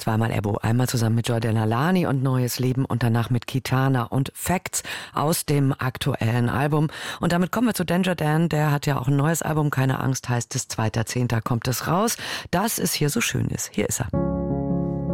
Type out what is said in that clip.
Zweimal Ebo, einmal zusammen mit Jordana Lani und Neues Leben und danach mit Kitana und Facts aus dem aktuellen Album. Und damit kommen wir zu Danger Dan, der hat ja auch ein neues Album, keine Angst heißt es, 2.10. kommt es raus. Dass es hier so schön ist. Hier ist er.